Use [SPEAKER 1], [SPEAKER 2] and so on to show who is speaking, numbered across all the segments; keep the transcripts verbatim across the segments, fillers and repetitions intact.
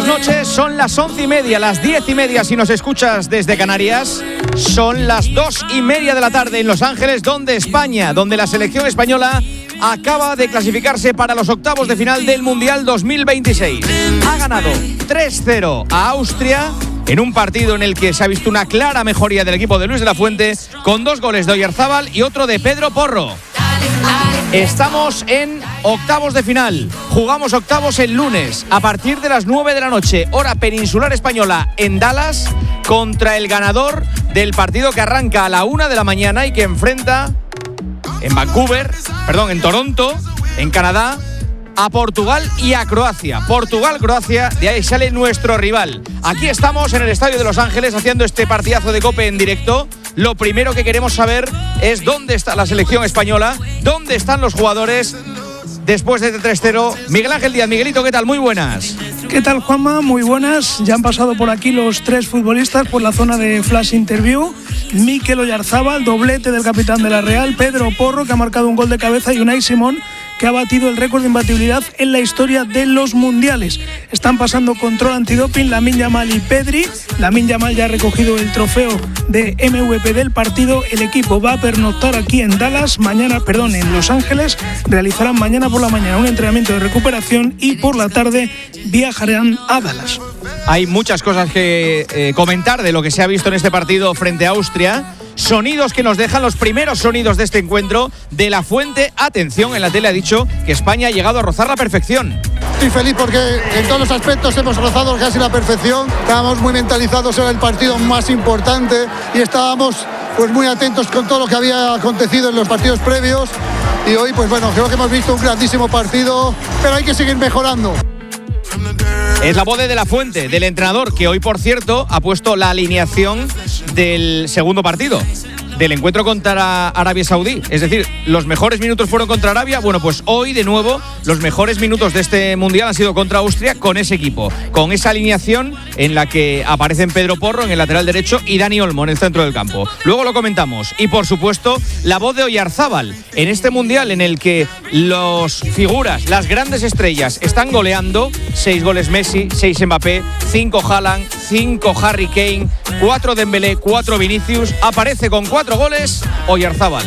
[SPEAKER 1] buenas noches. Son las once y media, las diez y media si nos escuchas desde Canarias. Son las dos y media de la tarde en Los Ángeles, donde España, donde la selección española acaba de clasificarse para los octavos de final del Mundial dos mil veintiséis. Ha ganado tres cero a Austria en un partido en el que se ha visto una clara mejoría del equipo de Luis de la Fuente, con dos goles de Oyarzábal y otro de Pedro Porro. Estamos en octavos de final. Jugamos octavos el lunes a partir de las nueve de la noche, hora peninsular española, en Dallas, contra el ganador del partido que arranca a la una de la mañana y que enfrenta en Vancouver, perdón, en Toronto, en Canadá, a Portugal y a Croacia. Portugal-Croacia, de ahí sale nuestro rival. Aquí estamos en el Estadio de Los Ángeles haciendo este partidazo de COPE en directo. Lo primero que queremos saber es dónde está la selección española, dónde están los jugadores después de este tres cero. Miguel Ángel Díaz. Miguelito, ¿qué tal? Muy buenas.
[SPEAKER 2] ¿Qué tal, Juanma? Muy buenas. Ya han pasado por aquí los tres futbolistas por la zona de Flash Interview. Mikel Oyarzábal, doblete del capitán de la Real. Pedro Porro, que ha marcado un gol de cabeza, y Unai Simón, que ha batido el récord de imbatibilidad en la historia de los mundiales. Están pasando control antidoping Lamine Yamal y Pedri. Lamine Yamal ya ha recogido el trofeo de M V P del partido. El equipo va a pernoctar aquí en Dallas, mañana, perdón, en Los Ángeles. Realizarán mañana por la mañana un entrenamiento de recuperación y por la tarde viajarán a Dallas.
[SPEAKER 1] Hay muchas cosas que eh, comentar de lo que se ha visto en este partido frente a Austria. Sonidos que nos dejan los primeros sonidos de este encuentro. De la Fuente, atención, en la tele ha dicho que España ha llegado a rozar la perfección.
[SPEAKER 3] Estoy feliz porque en todos los aspectos hemos rozado casi la perfección. Estábamos muy mentalizados, era el partido más importante y estábamos pues muy atentos con todo lo que había acontecido en los partidos previos. Y hoy, pues bueno, creo que hemos visto un grandísimo partido, pero hay que seguir mejorando.
[SPEAKER 1] Es la voz de De la Fuente, del entrenador, que hoy, por cierto, ha puesto la alineación del segundo partido, del encuentro contra Arabia Saudí. Es decir, los mejores minutos fueron contra Arabia. Bueno, pues hoy, de nuevo, los mejores minutos de este Mundial han sido contra Austria, con ese equipo, con esa alineación en la que aparecen Pedro Porro en el lateral derecho y Dani Olmo en el centro del campo. Luego lo comentamos. Y, por supuesto, la voz de Oyarzábal en este Mundial en el que los figuras, las grandes estrellas, están goleando. Seis goles Messi, seis Mbappé, cinco Haaland, cinco Harry Kane, cuatro Dembélé, cuatro Vinicius. Aparece con cuatro goles Oyarzábal.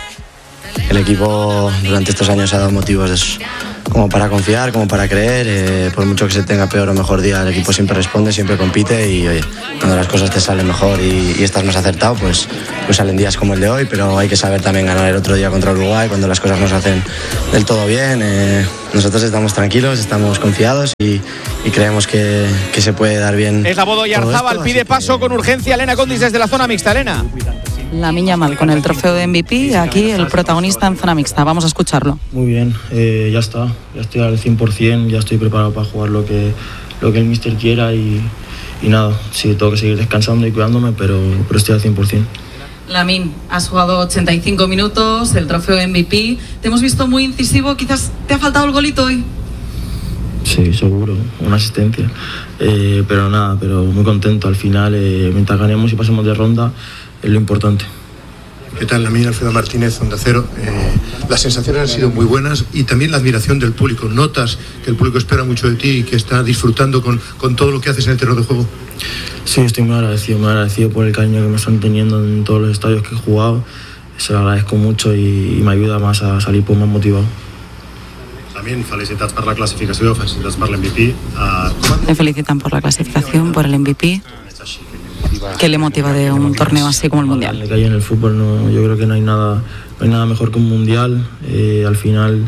[SPEAKER 4] El equipo durante estos años ha dado motivos como para confiar, como para creer. Eh, por mucho que se tenga peor o mejor día, el equipo siempre responde, siempre compite y oye, cuando las cosas te salen mejor y, y estás más acertado, pues, pues salen días como el de hoy, pero hay que saber también ganar el otro día contra Uruguay cuando las cosas no se hacen del todo bien. Eh, nosotros estamos tranquilos, estamos confiados y, y creemos que, que se puede dar bien.
[SPEAKER 1] Es la voz de Oyarzábal, pide paso que... con urgencia Elena Condis desde la zona mixta. Elena.
[SPEAKER 5] Lamine Yamal con el trofeo de M V P, aquí el protagonista en zona mixta. Vamos a escucharlo.
[SPEAKER 6] Muy bien, eh, ya está, ya estoy al cien por ciento, ya estoy preparado para jugar lo que, lo que el míster quiera y, y nada, sí, tengo que seguir descansando y cuidándome, pero, pero estoy al cien por ciento.
[SPEAKER 5] Lamine, has jugado ochenta y cinco minutos, el trofeo de M V P, te hemos visto muy incisivo, quizás te ha faltado el golito hoy.
[SPEAKER 6] Sí, seguro, una asistencia, eh, pero nada, pero muy contento al final, eh, mientras ganemos y pasemos de ronda, es lo importante.
[SPEAKER 7] ¿Qué tal, Lamine? Alfredo Martínez, Onda Cero? Eh, las sensaciones han sido muy buenas y también la admiración del público. ¿Notas que el público espera mucho de ti y que está disfrutando con, con todo lo que haces en el terreno de juego?
[SPEAKER 6] Sí, estoy muy agradecido, muy agradecido por el cariño que me están teniendo en todos los estadios que he jugado. Se lo agradezco mucho y, y me ayuda más a salir pues, más motivado.
[SPEAKER 7] También felicitats per la clasificació, felicitats per l'M V P. Uh,
[SPEAKER 5] Le felicitan por la clasificación, por el M V P. ¿Qué le motiva de un torneo así como el Mundial?
[SPEAKER 6] Le cae en el fútbol, no, yo creo que no hay nada, no hay nada mejor que un Mundial. Eh, al final,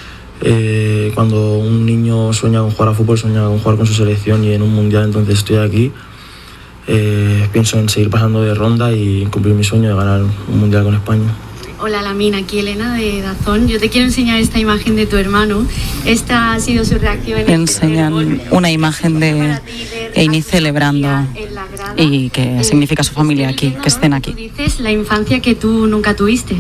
[SPEAKER 6] eh, cuando un niño sueña con jugar a fútbol, sueña con jugar con su selección y en un Mundial, entonces estoy aquí. Eh, pienso en seguir pasando de ronda y cumplir mi sueño de ganar un Mundial con España.
[SPEAKER 8] Hola Lamine, aquí Elena de Dazón. Yo te quiero enseñar esta imagen de tu hermano. Esta ha sido su reacción.
[SPEAKER 5] Le enseñan una imagen de Eini celebrando y que significa su familia aquí, que estén aquí.
[SPEAKER 8] Dices la infancia que tú nunca tuviste.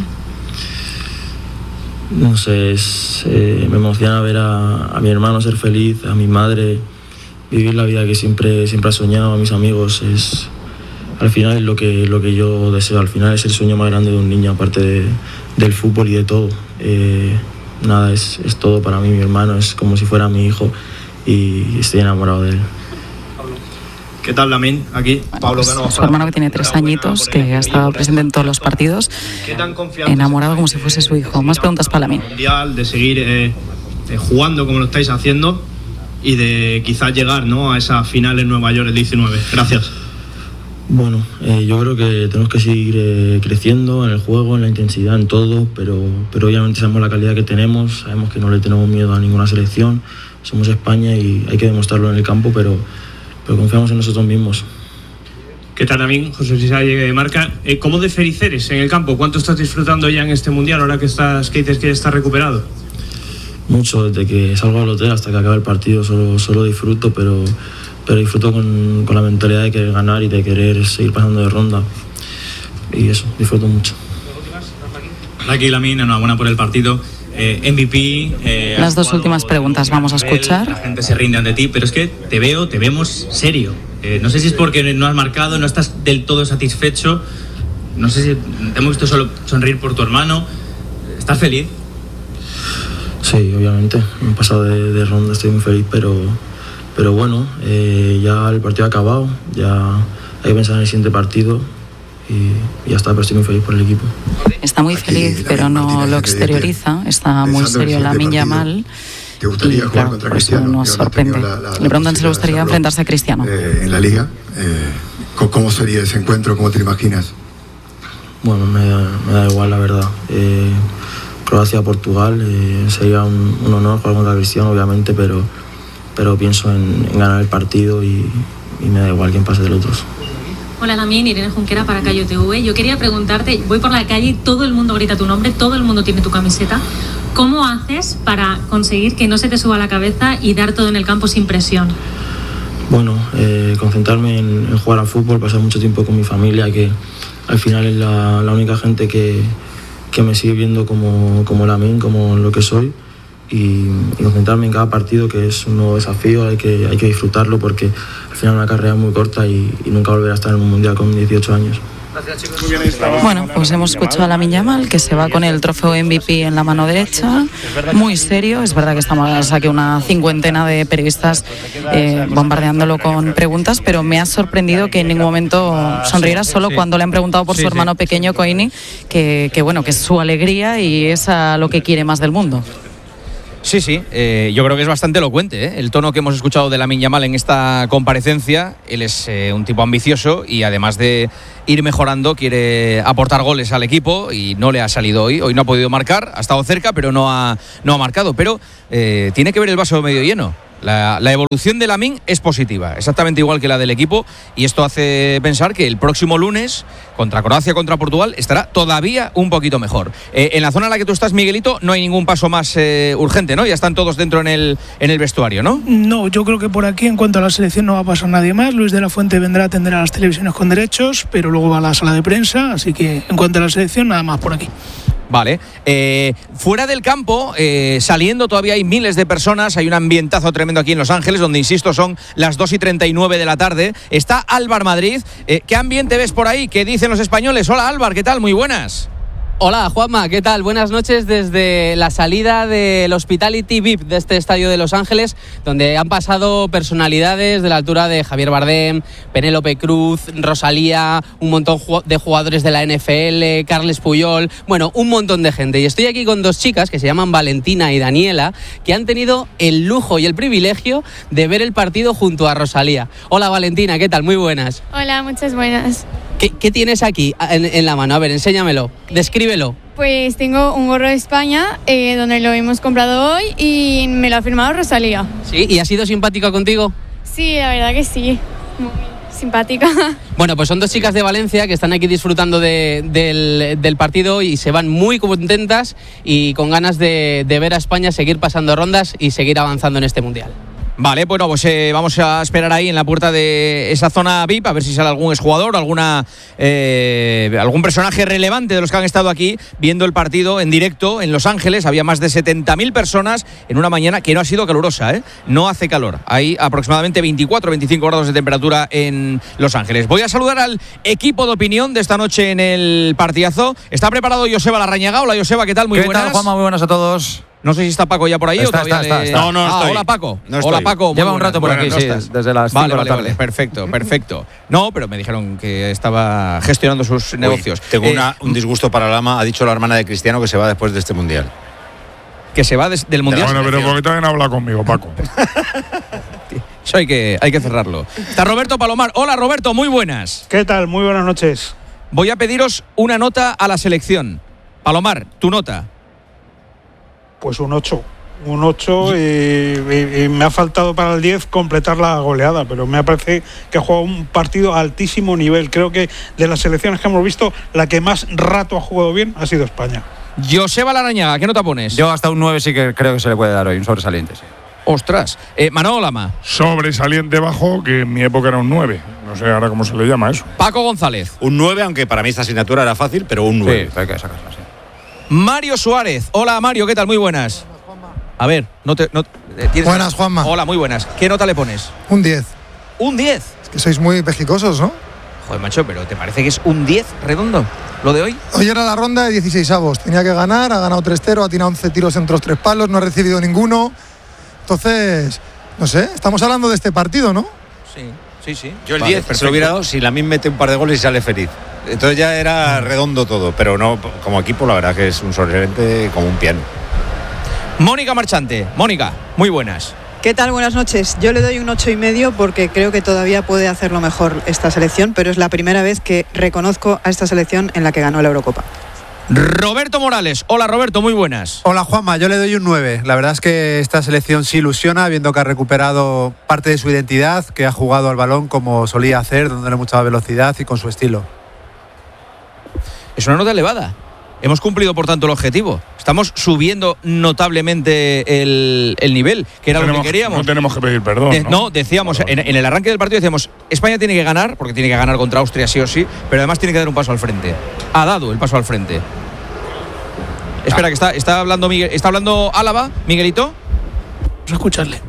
[SPEAKER 6] No sé, es, eh, me emociona ver a, a mi hermano ser feliz, a mi madre vivir la vida que siempre, siempre ha soñado, a mis amigos. Es, al final es lo que, lo que yo deseo, al final es el sueño más grande de un niño, aparte de, del fútbol y de todo. Eh, nada, es, es todo para mí, mi hermano, es como si fuera mi hijo y estoy enamorado de él.
[SPEAKER 9] ¿Qué tal, Lamine? Aquí, Pablo
[SPEAKER 5] pues,
[SPEAKER 9] Cano.
[SPEAKER 5] su hermano, que tiene tres añitos, que ha estado presente en todos los partidos, enamorado como si fuese su hijo. Más preguntas para Lamine.
[SPEAKER 9] Mundial, de seguir eh, eh, jugando como lo estáis haciendo y de quizás llegar, ¿no?, a esa final en Nueva York el diecinueve. Gracias.
[SPEAKER 6] Bueno, eh, yo creo que tenemos que seguir eh, creciendo en el juego, en la intensidad, en todo, pero, pero obviamente sabemos la calidad que tenemos, sabemos que no le tenemos miedo a ninguna selección, somos España y hay que demostrarlo en el campo, pero, pero confiamos en nosotros mismos.
[SPEAKER 9] ¿Qué tal, Lamine? José Luis Salle de Marca. Eh, ¿Cómo de feliz eres en el campo? ¿Cuánto estás disfrutando ya en este Mundial ahora que, estás, que dices que estás recuperado?
[SPEAKER 6] Mucho, desde que salgo al hotel hasta que acabe el partido, solo, solo disfruto, pero... pero disfruto con, con la mentalidad de querer ganar y de querer seguir pasando de ronda. Y eso, disfruto mucho.
[SPEAKER 10] Aquí, Lamine, enhorabuena por el partido. Eh, M V P... Eh,
[SPEAKER 5] Las dos últimas preguntas vamos a escuchar.
[SPEAKER 10] La gente se rinde ante ti, pero es que te veo, te vemos serio. Eh, no sé si es porque no has marcado, no estás del todo satisfecho. No sé si te hemos visto solo sonreír por tu hermano. ¿Estás feliz?
[SPEAKER 6] Sí, obviamente. Me he pasado de, de ronda, estoy muy feliz, pero... Pero bueno, eh, ya el partido ha acabado, ya hay que pensar en el siguiente partido y, y ya está, pero estoy muy feliz por el equipo.
[SPEAKER 5] Está muy feliz, pero no lo exterioriza, está muy serio Lamine Yamal.
[SPEAKER 11] ¿Te gustaría
[SPEAKER 5] y,
[SPEAKER 11] jugar
[SPEAKER 5] claro,
[SPEAKER 11] contra
[SPEAKER 5] por eso
[SPEAKER 11] Cristiano?
[SPEAKER 5] nos sorprende.
[SPEAKER 11] La, la,
[SPEAKER 5] Le preguntan si le gustaría enfrentarse a Cristiano.
[SPEAKER 11] Eh, en la Liga, eh, ¿cómo sería ese encuentro? ¿Cómo te imaginas?
[SPEAKER 6] Bueno, me da, me da igual, la verdad. Eh, Croacia-Portugal, eh, sería un, un honor jugar contra Cristiano, obviamente, pero... pero pienso en, en ganar el partido y, y me da igual quién pase del otro.
[SPEAKER 12] Hola, Lamine, Irene Junquera para Cayo T V. Yo quería preguntarte, voy por la calle y todo el mundo grita tu nombre, todo el mundo tiene tu camiseta. ¿Cómo haces para conseguir que no se te suba la cabeza y dar todo en el campo sin presión?
[SPEAKER 6] Bueno, eh, concentrarme en, en jugar al fútbol, pasar mucho tiempo con mi familia, que al final es la, la única gente que, que me sigue viendo como, como Lamine, como lo que soy. Y, y concentrarme en cada partido, que es un nuevo desafío, hay que, hay que disfrutarlo porque al final una carrera muy corta y, y nunca volveré a estar en un mundial con dieciocho años.
[SPEAKER 9] Gracias, chicos. Muy bien, ahí estamos.
[SPEAKER 5] Bueno, pues hemos escuchado a Lamine Yamal, que se va con el trofeo M V P en la mano derecha, muy serio. Es verdad que estamos aquí una cincuentena de periodistas eh, bombardeándolo con preguntas, pero me ha sorprendido que en ningún momento sonriera, solo cuando le han preguntado por su hermano pequeño, Koini, que, que bueno, que es su alegría y es a lo que quiere más del mundo.
[SPEAKER 1] Sí, sí, eh, yo creo que es bastante elocuente, ¿eh? El tono que hemos escuchado de Lamine Yamal en esta comparecencia. Él es eh, un tipo ambicioso y además de ir mejorando quiere aportar goles al equipo y no le ha salido hoy. Hoy no ha podido marcar, ha estado cerca pero no ha, no ha marcado. Pero eh, tiene que ver el vaso medio lleno. La, la evolución de Lamine es positiva, exactamente igual que la del equipo, y esto hace pensar que el próximo lunes contra Croacia, contra Portugal, estará todavía un poquito mejor. Eh, en la zona en la que tú estás, Miguelito, no hay ningún paso más eh, urgente, ¿no? Ya están todos dentro en el, en el vestuario, ¿no?
[SPEAKER 2] No, yo creo que por aquí, en cuanto a la selección, no va a pasar nadie más. Luis de la Fuente vendrá a atender a las televisiones con derechos, pero luego va a la sala de prensa, así que en cuanto a la selección, nada más por aquí.
[SPEAKER 1] Vale, eh, fuera del campo, eh, saliendo todavía hay miles de personas, hay un ambientazo tremendo aquí en Los Ángeles, donde, insisto, son las dos y treinta y nueve de la tarde. Está Álvar Madrid. Eh, ¿Qué ambiente ves por ahí? ¿Qué dicen los españoles? Hola, Álvar, ¿qué tal? Muy buenas.
[SPEAKER 13] Hola, Juanma, ¿qué tal? Buenas noches desde la salida del Hospitality V I P de este estadio de Los Ángeles, donde han pasado personalidades de la altura de Javier Bardem, Penélope Cruz, Rosalía, un montón de jugadores de la N F L, Carles Puyol, bueno, un montón de gente. Y estoy aquí con dos chicas que se llaman Valentina y Daniela, que han tenido el lujo y el privilegio de ver el partido junto a Rosalía. Hola, Valentina, ¿qué tal? Muy buenas.
[SPEAKER 14] Hola, muchas buenas.
[SPEAKER 13] ¿Qué, qué tienes aquí en, en la mano? A ver, enséñamelo, descríbelo.
[SPEAKER 14] Pues tengo un gorro de España, eh, donde lo hemos comprado hoy y me lo ha firmado Rosalía.
[SPEAKER 13] ¿Sí? ¿Y ha sido simpática contigo?
[SPEAKER 14] Sí, la verdad que sí, muy simpática.
[SPEAKER 13] Bueno, pues son dos chicas de Valencia que están aquí disfrutando de, del, del partido y se van muy contentas y con ganas de, de ver a España seguir pasando rondas y seguir avanzando en este Mundial.
[SPEAKER 1] Vale, bueno, pues eh, vamos a esperar ahí en la puerta de esa zona V I P a ver si sale algún exjugador, alguna eh, algún personaje relevante de los que han estado aquí viendo el partido en directo en Los Ángeles. Había más de setenta mil personas en una mañana que no ha sido calurosa, ¿eh? No hace calor. Hay aproximadamente veinticuatro, veinticinco grados de temperatura en Los Ángeles. Voy a saludar al equipo de opinión de esta noche en el partidazo. Está preparado Joseba Larrañaga. Hola, Joseba, ¿qué tal? Muy
[SPEAKER 15] ¿Qué
[SPEAKER 1] buenas.
[SPEAKER 15] tal, Juanma? Muy buenas a todos.
[SPEAKER 1] No sé si está Paco ya por ahí
[SPEAKER 15] está,
[SPEAKER 1] o todavía
[SPEAKER 15] está,
[SPEAKER 1] le...
[SPEAKER 15] está, está.
[SPEAKER 16] No, no
[SPEAKER 1] ah,
[SPEAKER 16] estoy.
[SPEAKER 1] Hola, Paco.
[SPEAKER 16] No
[SPEAKER 1] hola,
[SPEAKER 16] estoy.
[SPEAKER 1] Paco.
[SPEAKER 15] Lleva
[SPEAKER 1] muy
[SPEAKER 15] un rato por
[SPEAKER 1] buenas.
[SPEAKER 15] aquí,
[SPEAKER 1] Bueno,
[SPEAKER 15] sí,
[SPEAKER 1] no
[SPEAKER 15] desde las
[SPEAKER 1] vale,
[SPEAKER 15] cinco de
[SPEAKER 1] vale,
[SPEAKER 15] la tarde.
[SPEAKER 1] vale, perfecto, perfecto. No, pero me dijeron que estaba gestionando sus
[SPEAKER 16] Uy,
[SPEAKER 1] negocios.
[SPEAKER 16] tengo
[SPEAKER 1] Eh,
[SPEAKER 16] una, un disgusto para Lama. Ha dicho la hermana de Cristiano que se va después de este mundial.
[SPEAKER 1] Que se va des, del Mundial.
[SPEAKER 17] Bueno, pero porque también habla conmigo, Paco.
[SPEAKER 1] Eso hay que, hay que cerrarlo. Está Roberto Palomar. Hola, Roberto, muy buenas.
[SPEAKER 2] ¿Qué tal? Muy buenas noches.
[SPEAKER 1] Voy a pediros una nota a la selección. Palomar, tu nota.
[SPEAKER 2] Pues un ocho. Un ocho y, y, y me ha faltado para el diez completar la goleada, pero me parece que ha jugado un partido a altísimo nivel. Creo que de las selecciones que hemos visto, la que más rato ha jugado bien ha sido España.
[SPEAKER 1] Joseba Larrañaga, ¿qué nota pones?
[SPEAKER 15] Yo hasta un nueve sí que creo que se le puede dar hoy, un sobresaliente, sí.
[SPEAKER 1] Ostras. Eh, Manolo Lama.
[SPEAKER 17] Sobresaliente bajo, que en mi época era un nueve. No sé ahora cómo se le llama eso.
[SPEAKER 1] Paco González.
[SPEAKER 16] Un nueve, aunque para mí esta asignatura era fácil, pero un nueve.
[SPEAKER 15] Sí, hay que sacarla, sí.
[SPEAKER 1] Mario Suárez. Hola, Mario, ¿qué tal? Muy buenas. A ver, no te... No, eh, ¿tienes...
[SPEAKER 3] Buenas, Juanma.
[SPEAKER 1] Hola, muy buenas. ¿Qué nota le pones?
[SPEAKER 3] Un diez.
[SPEAKER 1] ¿Un diez?
[SPEAKER 3] Es que sois muy pejicosos, ¿no?
[SPEAKER 1] Joder, macho, pero ¿te parece que es un diez redondo lo de hoy?
[SPEAKER 3] Hoy era la ronda de dieciséis avos. Tenía que ganar, ha ganado tres cero, ha tirado once tiros entre los tres palos, no ha recibido ninguno. Entonces, no sé, estamos hablando de este partido, ¿no?
[SPEAKER 1] Sí, sí, sí.
[SPEAKER 16] Yo el
[SPEAKER 1] Vale,
[SPEAKER 16] diez se
[SPEAKER 1] perfecto.
[SPEAKER 16] lo hubiera dado si Lamine mete un par de goles y sale feliz. Entonces ya era redondo todo, pero no, como equipo la verdad que es un sobresaliente como un piano.
[SPEAKER 1] Mónica Marchante. Mónica, muy buenas.
[SPEAKER 18] ¿Qué tal? Buenas noches. Yo le doy un ocho y medio porque creo que todavía puede hacerlo mejor esta selección, pero es la primera vez que reconozco a esta selección en la que ganó la Eurocopa.
[SPEAKER 1] Roberto Morales. Hola, Roberto, muy buenas.
[SPEAKER 19] Hola, Juanma, yo le doy un nueve. La verdad es que esta selección sí ilusiona, viendo que ha recuperado parte de su identidad, que ha jugado al balón como solía hacer, dándole mucha velocidad y con su estilo.
[SPEAKER 1] Es una nota elevada. Hemos cumplido, por tanto, el objetivo. Estamos subiendo notablemente el, el nivel, que era
[SPEAKER 17] no
[SPEAKER 1] lo
[SPEAKER 17] tenemos,
[SPEAKER 1] que queríamos.
[SPEAKER 17] No tenemos que pedir perdón.
[SPEAKER 1] De,
[SPEAKER 17] ¿no?
[SPEAKER 1] no, decíamos, en, en el arranque del partido decíamos, España tiene que ganar, porque tiene que ganar contra Austria sí o sí, pero además tiene que dar un paso al frente. Ha dado el paso al frente. Espera, que está, está hablando Miguel, está hablando Álava, Miguelito.
[SPEAKER 2] Vamos a escucharle.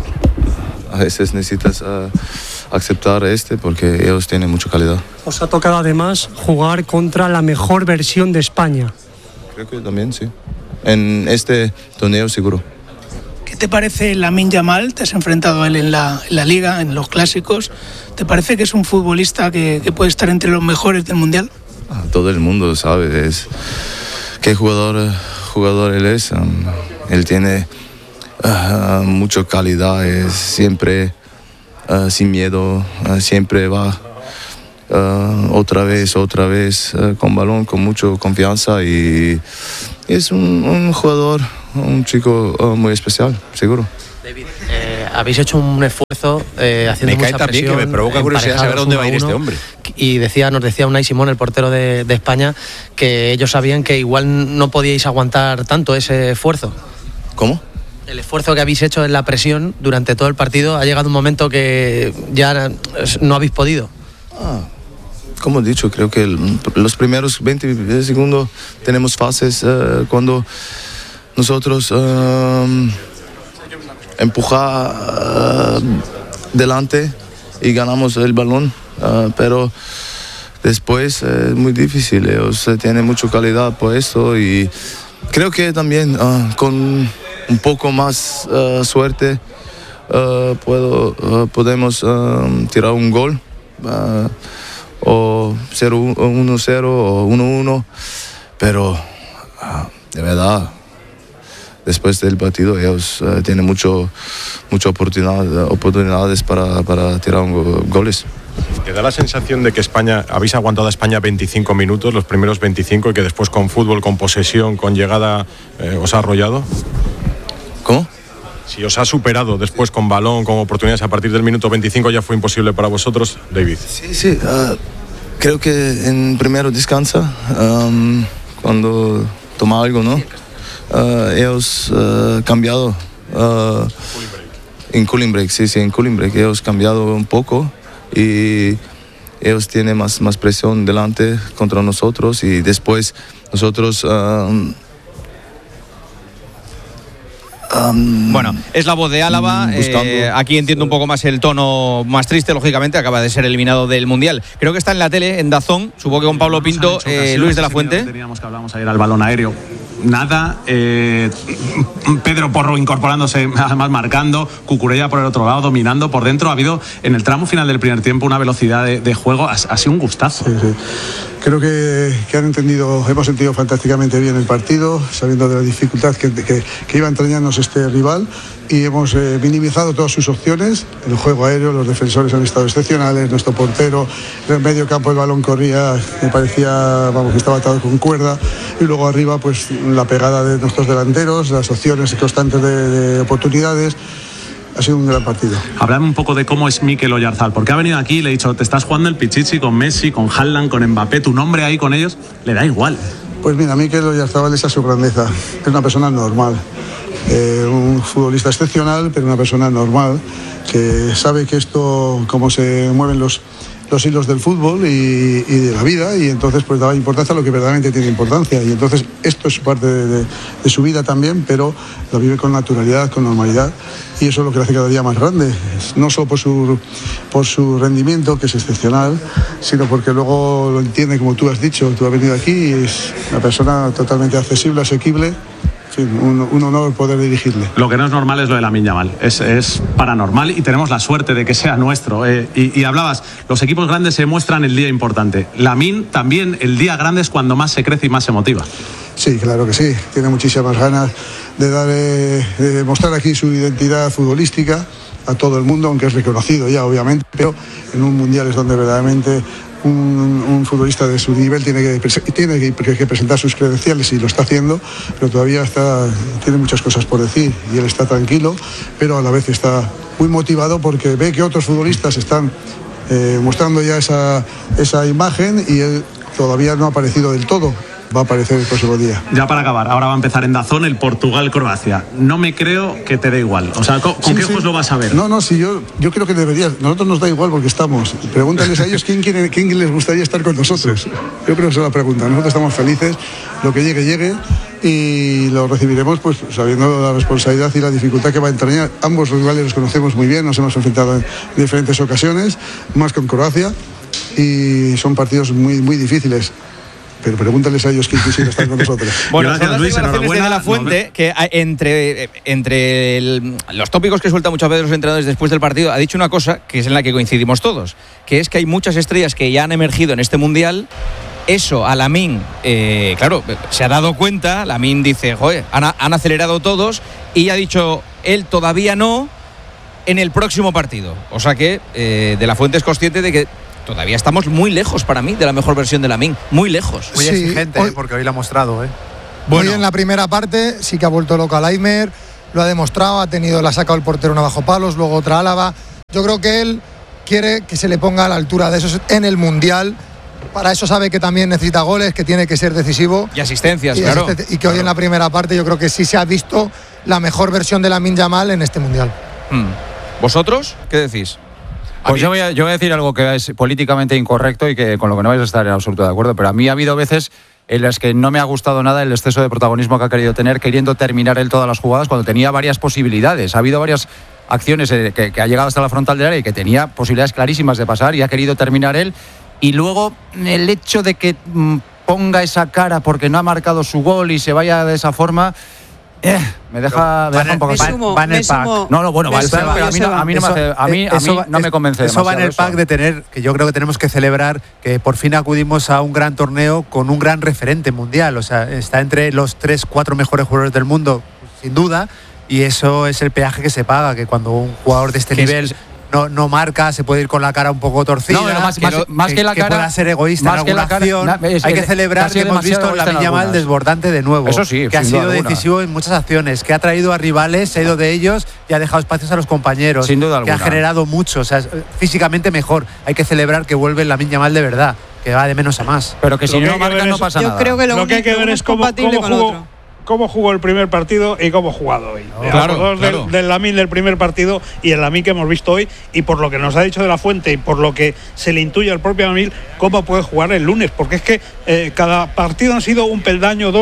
[SPEAKER 20] A veces necesitas uh, aceptar este porque ellos tienen mucha calidad.
[SPEAKER 21] Os ha tocado además jugar contra la mejor versión de España.
[SPEAKER 20] Creo que también, sí. En este torneo seguro.
[SPEAKER 2] ¿Qué te parece Lamine Yamal? Te has enfrentado a él en la, en la Liga, en los clásicos. ¿Te parece que es un futbolista que, que puede estar entre los mejores del Mundial?
[SPEAKER 20] Ah, todo el mundo sabe es qué jugador, jugador él es. Um, él tiene uh, mucha calidad, es siempre uh, sin miedo, uh, siempre va uh, otra vez, otra vez uh, con balón, con mucha confianza y es un, un jugador, un chico uh, muy especial, seguro.
[SPEAKER 22] David, eh, habéis hecho un esfuerzo eh, haciendo
[SPEAKER 16] me cae
[SPEAKER 22] mucha
[SPEAKER 16] también
[SPEAKER 22] presión,
[SPEAKER 16] que me provoca curiosidad saber dónde va a ir este hombre.
[SPEAKER 22] Y decía, nos decía Unai Simón, el portero de, de España, que ellos sabían que igual no podíais aguantar tanto ese esfuerzo.
[SPEAKER 20] ¿Cómo?
[SPEAKER 22] El esfuerzo que habéis hecho en la presión durante todo el partido, ha llegado un momento que ya no habéis podido.
[SPEAKER 20] Ah, como he dicho, creo que el, los primeros veinte segundos tenemos fases uh, cuando nosotros uh, empujar uh, delante y ganamos el balón, uh, pero después es muy difícil. Ellos uh, tienen mucha calidad por esto y creo que también uh, con un poco más uh, suerte uh, puedo, uh, podemos uh, tirar un gol. Uh, o cero uno cero o uno uno, pero uh, de verdad después del partido ellos uh, tienen mucho, mucha oportunidad, oportunidades para, para tirar un, goles.
[SPEAKER 23] ¿Te da la sensación de que España, habéis aguantado a España veinticinco minutos, los primeros veinticinco, y que después con fútbol, con posesión, con llegada, eh, os ha arrollado?
[SPEAKER 20] ¿Cómo?
[SPEAKER 23] Si os ha superado después con balón, con oportunidades a partir del minuto veinticinco, ya fue imposible para vosotros, David.
[SPEAKER 20] Sí, sí. Uh, creo que en primero descansa, um, cuando toma algo, ¿no? Uh, ellos uh, cambiado uh, en cooling break, sí, sí, en cooling break. Ellos cambiado un poco y ellos tienen más, más presión delante contra nosotros y después nosotros... Um,
[SPEAKER 1] Um, bueno, es la voz de Álava. Eh, aquí entiendo un poco más el tono más triste, lógicamente. Acaba de ser eliminado del Mundial. Creo que está en la tele, en Dazón. Supongo que con Pablo Pinto, eh, Luis de la Fuente.
[SPEAKER 24] Teníamos que hablamos ayer al balón aéreo.
[SPEAKER 4] nada. Eh, Pedro Porro incorporándose, además marcando, Cucurella por el otro lado, dominando por dentro. Ha habido en el tramo final del primer tiempo una velocidad de, de juego, ha, ha sido un gustazo.
[SPEAKER 3] Sí, sí. Creo que, que han entendido, hemos entendido fantásticamente bien el partido, sabiendo de la dificultad que, que, que iba a entrañarnos este rival, y hemos eh, minimizado todas sus opciones. El juego aéreo, los defensores han estado excepcionales, nuestro portero, en el medio campo el balón corría, me parecía, vamos, que estaba atado con cuerda, y luego arriba pues la pegada de nuestros delanteros, las opciones constantes de, de oportunidades. Ha sido un gran partido.
[SPEAKER 4] Háblame un poco de cómo es Mikel Oyarzabal, porque ha venido aquí y le he dicho, te estás jugando el Pichichi con Messi, con Haaland, con Mbappé, tu nombre ahí con ellos, le da igual.
[SPEAKER 3] Pues mira, Mikel Oyarzabal, esa es su grandeza, es una persona normal, eh, un futbolista excepcional, pero una persona normal, que sabe que esto, cómo se mueven los, los hilos del fútbol y, y de la vida, y entonces pues daba importancia a lo que verdaderamente tiene importancia, y entonces esto es parte de, de, de su vida también, pero lo vive con naturalidad, con normalidad, y eso es lo que le hace cada día más grande, no solo por su, por su rendimiento, que es excepcional, sino porque luego lo entiende, como tú has dicho, tú has venido aquí y es una persona totalmente accesible, asequible. Un, un honor poder dirigirle.
[SPEAKER 4] Lo que no es normal es lo de Lamine Yamal, es, es paranormal, y tenemos la suerte de que sea nuestro. Eh, y, y hablabas, los equipos grandes se muestran el día importante. Lamine también, el día grande es cuando más se crece y más se motiva.
[SPEAKER 3] Sí, claro que sí, tiene muchísimas ganas de, dar, eh, de mostrar aquí su identidad futbolística a todo el mundo, aunque es reconocido ya obviamente, pero en un mundial es donde verdaderamente Un, un futbolista de su nivel tiene que, tiene que, que presentar sus credenciales, y lo está haciendo, pero todavía está, tiene muchas cosas por decir, y él está tranquilo, pero a la vez está muy motivado porque ve que otros futbolistas están eh, mostrando ya esa, esa imagen, y él todavía no ha aparecido del todo. Va a aparecer el próximo día.
[SPEAKER 4] Ya para acabar, ahora va a empezar en DAZN el Portugal-Croacia. No me creo que te dé igual. O sea, ¿con,
[SPEAKER 3] sí,
[SPEAKER 4] qué
[SPEAKER 3] sí.
[SPEAKER 4] ojos lo vas a ver?
[SPEAKER 3] No, no, sí, yo, yo creo que deberías. Nosotros nos da igual porque estamos. Pregúntales a ellos quién, quién, quién les gustaría estar con nosotros. Yo creo que esa es la pregunta. Nosotros estamos felices, lo que llegue, llegue, y lo recibiremos pues sabiendo la responsabilidad y la dificultad que va a entrañar. Ambos rivales los conocemos muy bien, nos hemos enfrentado en diferentes ocasiones, más con Croacia, y son partidos muy, muy difíciles. Pero pregúntales a ellos quién quisiera estar con nosotros.
[SPEAKER 1] Bueno, gracias, son las declaraciones de De La Fuente, que entre, entre el, los tópicos que suelta muchas veces los entrenadores después del partido, ha dicho una cosa que es en la que coincidimos todos, que es que hay muchas estrellas que ya han emergido en este Mundial. Eso a Lamine, eh, claro, se ha dado cuenta. Lamine dice, joder, han, han acelerado todos, y ha dicho, él todavía no, en el próximo partido. O sea que eh, De La Fuente es consciente de que todavía estamos muy lejos, para mí, de la mejor versión de Lamine. Muy lejos.
[SPEAKER 19] Muy
[SPEAKER 7] sí,
[SPEAKER 19] exigente,
[SPEAKER 7] hoy,
[SPEAKER 19] ¿eh? Porque hoy lo ha mostrado. ¿eh?
[SPEAKER 7] Bueno. Hoy en la primera parte sí que ha vuelto loco a Laimer, lo ha demostrado, ha tenido, la ha sacado el portero una bajo palos, luego otra Álava. Yo creo que él quiere que se le ponga a la altura de esos en el Mundial. Para eso sabe que también necesita goles, que tiene que ser decisivo.
[SPEAKER 1] Y asistencias,
[SPEAKER 7] y
[SPEAKER 1] claro.
[SPEAKER 7] Asisten- y que
[SPEAKER 1] claro.
[SPEAKER 7] hoy en la primera parte yo creo que sí se ha visto la mejor versión de Lamine Yamal en este Mundial.
[SPEAKER 1] Hmm. ¿Vosotros qué decís?
[SPEAKER 15] Pues yo voy, a, yo voy a decir algo que es políticamente incorrecto y que con lo que no vais a estar en absoluto de acuerdo, pero a mí ha habido veces en las que no me ha gustado nada el exceso de protagonismo que ha querido tener, queriendo terminar él todas las jugadas cuando tenía varias posibilidades. Ha habido varias acciones eh, que, que ha llegado hasta la frontal del área y que tenía posibilidades clarísimas de pasar, y ha querido terminar él. Y luego el hecho de que mm, ponga esa cara porque no ha marcado su gol y se vaya de esa forma... Eh, me deja, me deja un poco
[SPEAKER 18] me sumo,
[SPEAKER 19] va en
[SPEAKER 18] me
[SPEAKER 19] el pack.
[SPEAKER 18] sumo,
[SPEAKER 15] no, no, bueno, va
[SPEAKER 18] me
[SPEAKER 15] el pack,
[SPEAKER 18] sumo,
[SPEAKER 15] pero a mí
[SPEAKER 18] yo
[SPEAKER 15] no,
[SPEAKER 18] se
[SPEAKER 15] a mí no me, hace, a mí, a mí
[SPEAKER 19] Eso-
[SPEAKER 15] no me convence
[SPEAKER 19] Eso va en el
[SPEAKER 15] demasiado
[SPEAKER 19] pack de tener, que yo creo que tenemos que celebrar que por fin acudimos a un gran torneo con un gran referente mundial. O sea, está entre los tres, cuatro mejores jugadores del mundo, sin duda, y eso es el peaje que se paga, que cuando un jugador de este
[SPEAKER 15] Que
[SPEAKER 19] nivel...
[SPEAKER 15] es-
[SPEAKER 19] No, no marca, se puede ir con la cara un poco torcida.
[SPEAKER 15] No, pero más- más- más que la cara-
[SPEAKER 19] pueda ser egoísta
[SPEAKER 15] más
[SPEAKER 19] en
[SPEAKER 15] que
[SPEAKER 19] alguna
[SPEAKER 15] la cara-
[SPEAKER 19] acción.
[SPEAKER 15] na- es-
[SPEAKER 19] Hay que
[SPEAKER 15] es-
[SPEAKER 19] celebrar
[SPEAKER 15] ha
[SPEAKER 19] que
[SPEAKER 15] sido
[SPEAKER 19] hemos visto
[SPEAKER 15] demasiado
[SPEAKER 19] la
[SPEAKER 15] egoísta en
[SPEAKER 19] Lamine Yamal
[SPEAKER 15] algunas.
[SPEAKER 19] desbordante de nuevo.
[SPEAKER 15] Eso sí,
[SPEAKER 19] que ha
[SPEAKER 15] sin
[SPEAKER 19] sido
[SPEAKER 15] duda alguna.
[SPEAKER 19] decisivo en muchas acciones, que ha traído a rivales, se ha ido de ellos y ha dejado espacios a los compañeros.
[SPEAKER 15] Sin duda
[SPEAKER 19] que ha
[SPEAKER 15] alguna.
[SPEAKER 19] generado mucho, o sea, es, eh, físicamente mejor. Hay que celebrar que vuelve el Lamine Yamal de verdad, que va de menos a más.
[SPEAKER 15] Pero que si
[SPEAKER 8] Lo que
[SPEAKER 15] no
[SPEAKER 8] hay que
[SPEAKER 15] marca
[SPEAKER 8] ver
[SPEAKER 15] no
[SPEAKER 8] es-
[SPEAKER 15] pasa
[SPEAKER 18] Yo
[SPEAKER 15] nada.
[SPEAKER 18] creo que lo,
[SPEAKER 8] Lo que hay
[SPEAKER 18] único-
[SPEAKER 8] que ver
[SPEAKER 18] uno
[SPEAKER 8] es cómo,
[SPEAKER 18] compatible
[SPEAKER 8] cómo
[SPEAKER 18] con lo
[SPEAKER 8] jugó,
[SPEAKER 18] otro.
[SPEAKER 8] cómo jugó el primer partido y cómo ha jugado hoy.
[SPEAKER 1] Oh, claro,
[SPEAKER 8] A favor
[SPEAKER 1] claro.
[SPEAKER 8] del, del Lamine del primer partido y el Lamine que hemos visto hoy, y por lo que nos ha dicho De La Fuente y por lo que se le intuye al propio Lamine, cómo puede jugar el lunes, porque es que eh, cada partido han sido un peldaño, dos